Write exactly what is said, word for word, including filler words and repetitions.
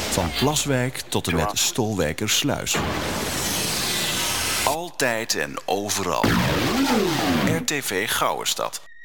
Van Plaswijk tot en met Stolwijkersluis. Altijd en overal. R T V Gouwenstad.